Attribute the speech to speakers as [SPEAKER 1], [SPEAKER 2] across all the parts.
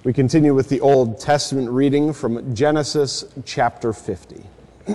[SPEAKER 1] We continue with the Old Testament reading from Genesis chapter 50.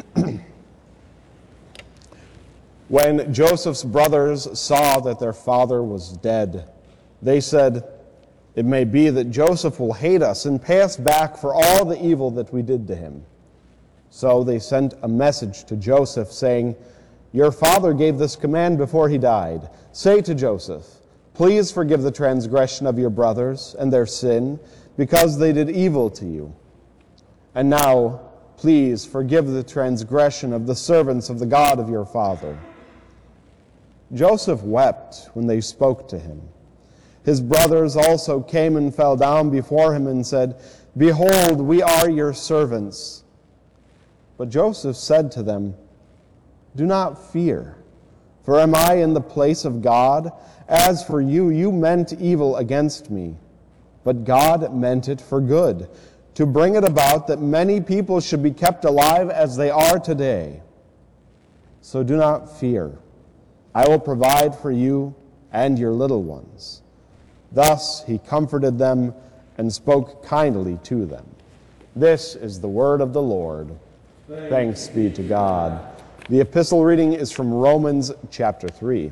[SPEAKER 1] When Joseph's brothers saw that their father was dead, they said, "It may be that Joseph will hate us and pay us back for all the evil that we did to him." So they sent a message to Joseph saying, "Your father gave this command before he died. Say to Joseph, 'Please forgive the transgression of your brothers and their sin, because they did evil to you. And now, please forgive the transgression of the servants of the God of your father.'" Joseph wept when they spoke to him. His brothers also came and fell down before him and said, "Behold, we are your servants." But Joseph said to them, "Do not fear, for am I in the place of God? As for you, you meant evil against me, but God meant it for good, to bring it about that many people should be kept alive as they are today. So do not fear. I will provide for you and your little ones." Thus he comforted them and spoke kindly to them. This is the word of the Lord. Thanks be to God. The epistle reading is from Romans chapter 3.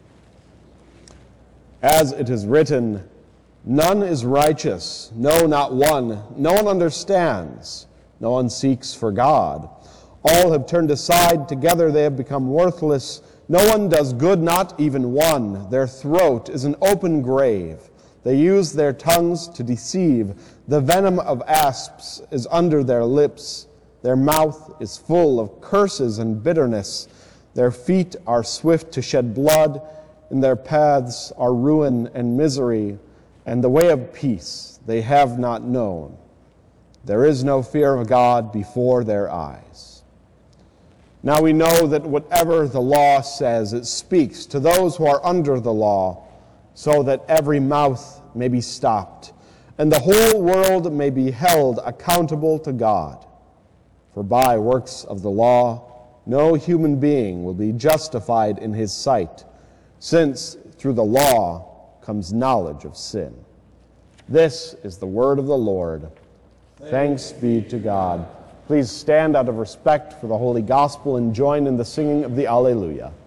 [SPEAKER 1] As it is written, "None is righteous, no, not one. No one understands. No one seeks for God. All have turned aside. Together they have become worthless. No one does good, not even one. Their throat is an open grave. They use their tongues to deceive. The venom of asps is under their lips. Their mouth is full of curses and bitterness. Their feet are swift to shed blood. In their paths are ruin and misery, and the way of peace they have not known. There is no fear of God before their eyes." Now we know that whatever the law says, it speaks to those who are under the law, so that every mouth may be stopped, and the whole world may be held accountable to God. For by works of the law, no human being will be justified in his sight, since through the law comes knowledge of sin. This is the word of the Lord. Thanks be to God. Please stand out of respect for the Holy Gospel and join in the singing of the Alleluia.